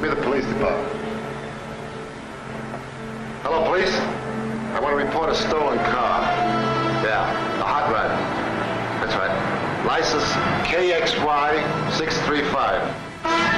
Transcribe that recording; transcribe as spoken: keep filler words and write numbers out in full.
me the police department. Hello, police? I want to report a stolen car. Yeah, a hot rod. That's right. License K X Y six three five.